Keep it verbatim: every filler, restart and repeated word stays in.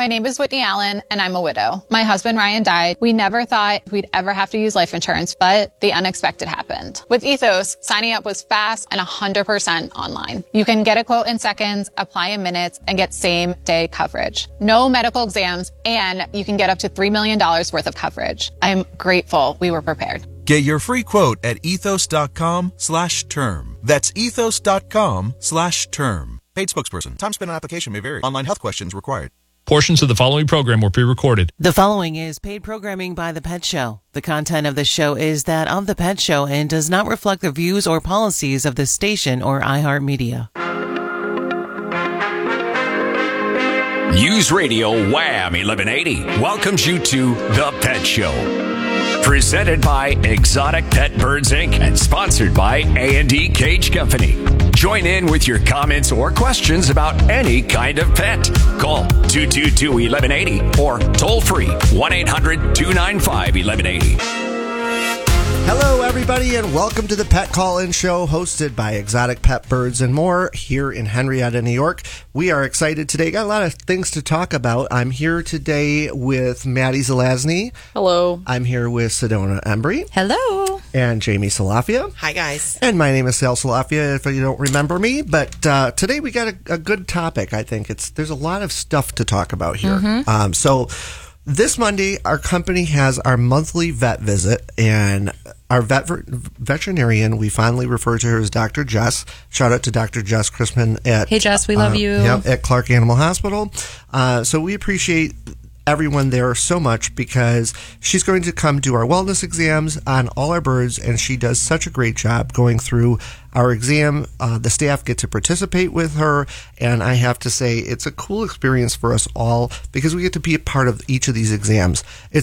name is Whitney Allen, and I'm a widow. My husband, Ryan, died. We never thought we'd ever have to use life insurance, but the unexpected happened. With Ethos, signing up was fast and one hundred percent online. You can get a quote in seconds, apply in minutes, and get same-day coverage. No medical exams, and you can get up to three million dollars worth of coverage. I'm grateful we were prepared. Get your free quote at ethos.com slash term. That's ethos.com slash term. Paid spokesperson. Time spent on application may vary. Online health questions required. Portions of the following program were pre-recorded. The following is paid programming by The Pet Show. The content of the show is that of The Pet Show and does not reflect the views or policies of the station or iHeartMedia. News Radio Wham eleven eighty welcomes you to The Pet Show. Presented by Exotic Pet Birds, Incorporated and sponsored by A and E Cage Company. Join in with your comments or questions about any kind of pet. Call two two two, one one eight zero or toll free one eight hundred, two nine five, one one eight zero. Hello, everybody, and welcome to the Pet Call-In Show, hosted by Exotic Pet Birds and More here in Henrietta, New York. We are excited today. Got a lot of things to talk about. I'm here today with Maddie Zelazny. Hello. I'm here with Sedona Embry. Hello. And Jamie Salafia. Hi, guys. And my name is Sal Salafia, if you don't remember me. But uh, today we got a, a good topic, I think. It's There's a lot of stuff to talk about here. Mm-hmm. Um, so... This Monday, our company has our monthly vet visit, and our vet veterinarian, we fondly refer to her as Doctor Jess. Shout out to Doctor Jess Chrisman at Hey Jess, we love uh, you. Yep, at Clark Animal Hospital. Uh, so we appreciate everyone there so much because she's going to come do our wellness exams on all our birds, and she does such a great job going through our exam. Uh, the staff get to participate with her, and I have to say it's a cool experience for us all because we get to be a part of each of these exams. It's